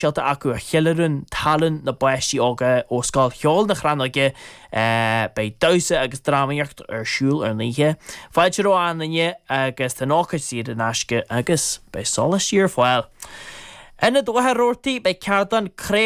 Sealta acu a chealarún talan na baisí óga ó scáil cheol na chrannaige bei dausa agus drámaíocht ar siúl ar níthe. Fáilte ró an nanne agus tá náchar siad an asce agus bei solas siar fáil. Ina dótha róirtaí bei ceardan